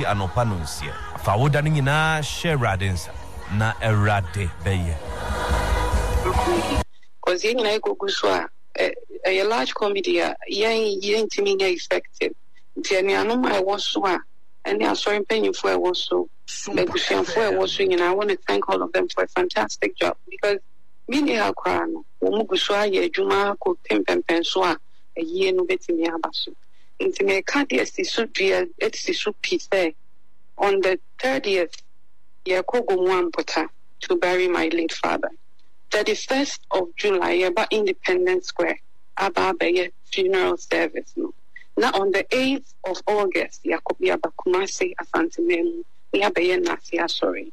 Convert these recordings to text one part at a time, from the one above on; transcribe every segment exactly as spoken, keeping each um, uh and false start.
anopa no nsie. Afa woda no nyina share radinsa na erade beye. Cause you know go go so a large comedy yen yen timi get effective. Nti anu I was so and they are so paying for I was so Megusian for I was swinging. I want to thank all of them for a fantastic job because me ha kwa no wo mu so aye adwuma ko pempempen so a ye no betimi abaso. Nti me ka de sisu dua etisisu pise on the thirtieth ye kogo mu ampota to bury my late father. thirty-first of July about Independence Square about the funeral service no. Now on the eighth of August Yakobi Abakumasi Asantimemu Yabaye Nasia sorry.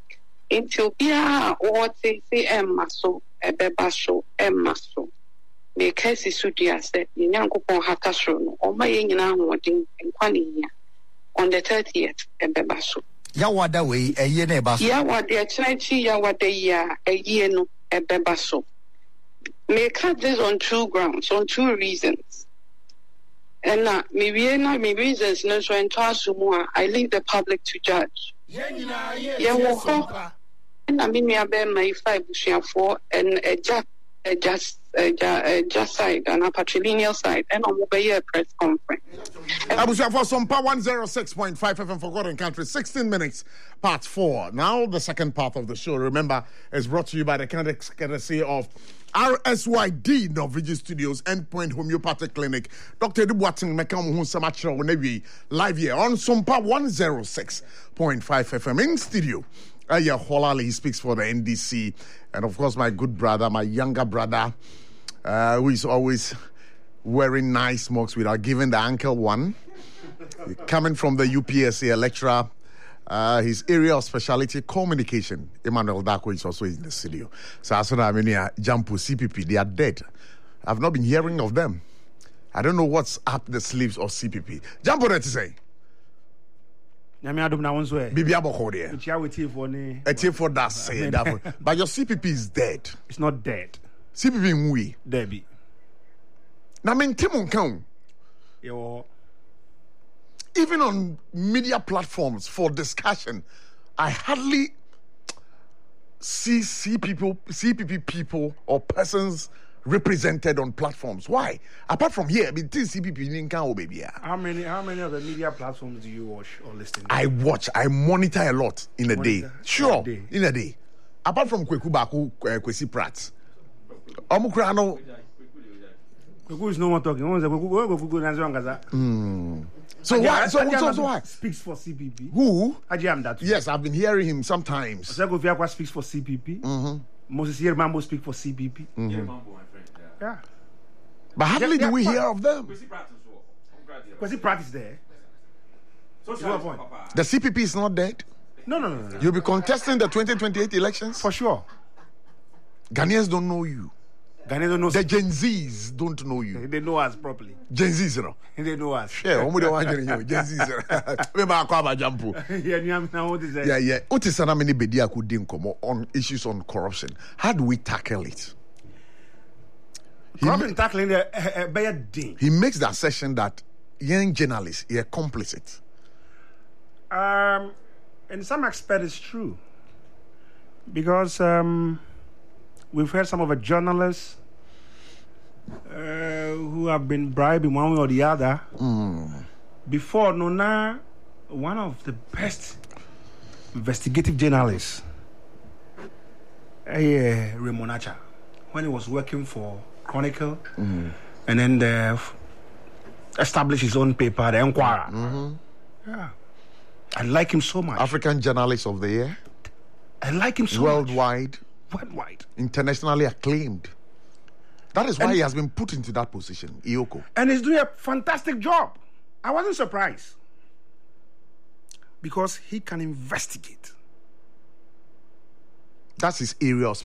Ethiopia or say Emma so Ebebasho Emma so. Me kesi sudia said Yanko Hakasro or my yina wording and Quania on the thirtieth Ebebasho. Yawada way a year neighbor. Yawa de Chinachi Yawade ya a year no Ebebaso. May cut this on two grounds, on two reasons. And now, maybe not me reasons, no, so in Tasumua, I leave the public to judge. Yeah, well, and I mean, me about my five bushia for and a just, a just, a just side and a patrilineal side, and on mobile press conference. I was for some power one oh six point five F M Forgotten Country, sixteen minutes, part four. Now, the second part of the show, remember, is brought to you by the courtesy of R S Y D Norwegian Studios, Endpoint Homeopathic Clinic, Doctor Dubuatin Mekam Samacho Nevi, live here on Sumpa one oh six point five F M in studio. Aya Holali, he speaks for the N D C, and of course, my good brother, my younger brother, uh, who is always wearing nice smokes without giving the ankle one. Coming from the U P S A lecturer, uh, his area of specialty communication. Emmanuel Dako is also in the studio. So as soon as I mean, Jampu, C P P, they are dead. I've not been hearing of them. I don't know what's up the sleeves of C P P. Jampu, what to say? Bibi Aboko there. A team for that say that. But your C P P is dead. It's not dead. C P P mui. Debbie. Now, men Timon count. Even on media platforms for discussion, I hardly see C P P, C P P people or persons represented on platforms. Why? Apart from here, but this C P P didn't count, baby. How many? How many of the media platforms do you watch or listen to? I watch. I monitor a lot in a Monitor day. Sure, a day. in a day. Apart from Kweku Baku, Kwesi Pratt. Omukrano. Kweku is no more talking. Mm. So why? So, so, so why? Speaks for C P P. Who? Ajam that. Yes, I've been hearing him sometimes. Osego Fiakwa speaks for C P P. Mm-hmm. Moses Yermambo speaks for C P P. Mm-hmm. Yeah. But hardly Yeah, do we yeah, hear of them. Kwesi Pratt is there. So your point. The C P P is not dead. No, no, no, no. You'll be contesting the twenty twenty-eight elections. For sure. Ghanaians don't know you. Ghanaians don't know. The Gen Zs don't know you. They know us properly. Gen Zs, you know. They know us. Yeah, I'm the one you. Gen Zs. Remember, I call my jump. Yeah, yeah. What is that? Yeah, yeah. What is many media could come on issues on corruption? How do we tackle it? Corruption he, tackling the uh, bad thing. He makes the assertion that young journalists are complicit. Um, in some aspect, it's true because um, we've heard some of the journalists uh, who have been bribed in one way or the other. Mm. Before Nona, one of the best investigative journalists, uh, Raymond Acha, when he was working for Chronicle, mm-hmm. and then the, established his own paper, the Enquirer. Mm-hmm. Yeah. I like him so much. African Journalist of the Year. I like him so Worldwide. much. Worldwide. Internationally acclaimed. That is why and, he has been put into that position, Ioko. And he's doing a fantastic job. I wasn't surprised. Because he can investigate. That's his area of